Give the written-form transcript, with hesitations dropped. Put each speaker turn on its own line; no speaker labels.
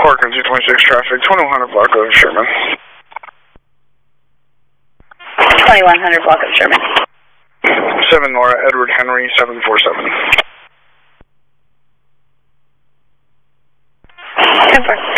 Park and 226 traffic, 2100 block of Sherman.
2100 block of Sherman.
7 Nora, Edward Henry, 747.
10-4.